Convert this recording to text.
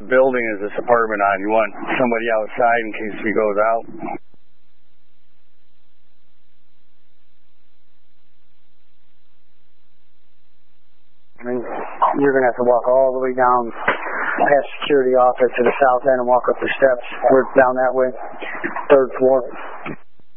building is this apartment on? You want somebody outside in case he goes out? I mean, you're going to have to walk all the way down past security office to the south end and walk up the steps. We're down that way, 3rd floor.